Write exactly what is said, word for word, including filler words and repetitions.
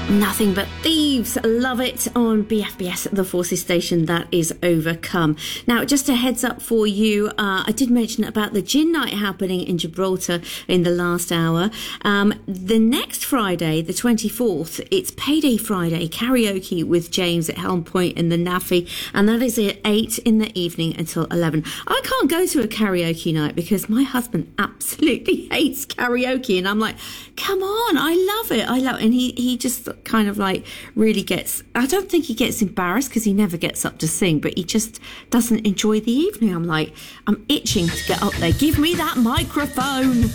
Nothing But Thieves. Love it on B F B S, the Forces station that is Overcome. Now, just a heads up for you, uh, I did mention about the gin night happening in Gibraltar in the last hour. Um, the next Friday, the twenty-fourth, it's Payday Friday, karaoke with James at Helm Point in the Naffy, and that is at eight in the evening until eleven. I can't go to a karaoke night because my husband absolutely hates karaoke, and I'm like, come on, I love it, I love it. And he, he just kind of like really gets, I don't think he gets embarrassed because he never gets up to sing, but he just doesn't enjoy the evening. I'm like, I'm itching to get up there. Give me that microphone.